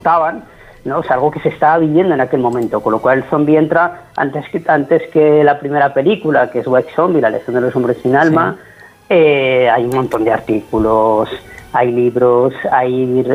estaban, ¿no? Es algo que se estaba viviendo en aquel momento, con lo cual el zombie entra antes que la primera película, que es White Zombie, la Legión de los Hombres Sin Alma. Hay un montón de artículos, hay libros, hay